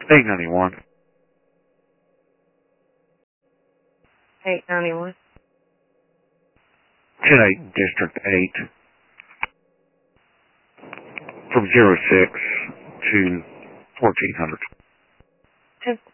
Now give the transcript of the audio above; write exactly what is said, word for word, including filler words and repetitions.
eight ninety-one. eight ninety-one. ten eight, District eight. From zero six to fourteen hundred. ten